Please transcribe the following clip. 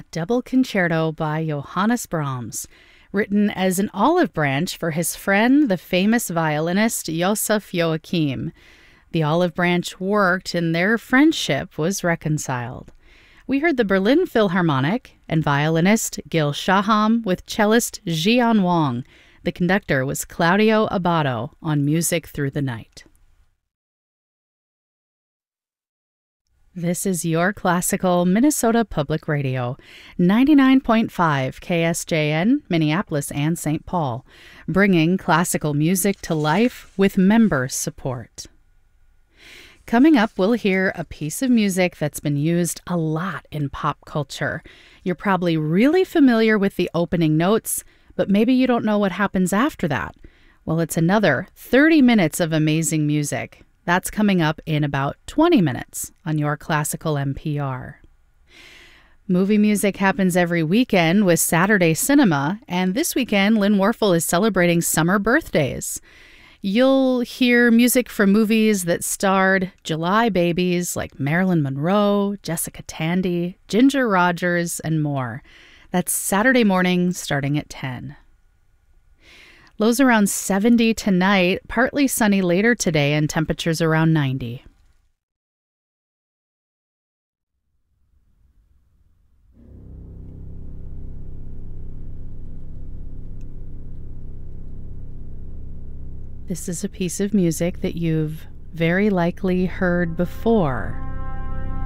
Double Concerto by Johannes Brahms, written as an olive branch for his friend, the famous violinist Joseph Joachim. The olive branch worked and their friendship was reconciled. We heard the Berlin Philharmonic and violinist Gil Shaham with cellist Jian Wang. The conductor was Claudio Abbado on Music Through the Night. This is Your Classical Minnesota Public Radio, 99.5 KSJN, Minneapolis and St. Paul, bringing classical music to life with member support. Coming up, we'll hear a piece of music that's been used a lot in pop culture. You're probably really familiar with the opening notes, but maybe you don't know what happens after that. Well, it's another 30 minutes of amazing music. That's coming up in about 20 minutes on Your Classical NPR. Movie music happens every weekend with Saturday Cinema, and this weekend, Lynn Warfel is celebrating summer birthdays. You'll hear music from movies that starred July babies like Marilyn Monroe, Jessica Tandy, Ginger Rogers, and more. That's Saturday morning starting at 10. Lows around 70 tonight, partly sunny later today, and temperatures around 90. This is a piece of music that you've very likely heard before.